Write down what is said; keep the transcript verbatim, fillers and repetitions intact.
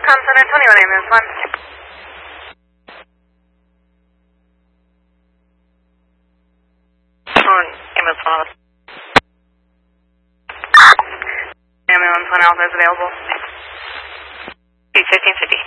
Com Center twenty-one, ambulance one. Oh, ambulance one. Ambulance one Alpha is available. fifteen fifty.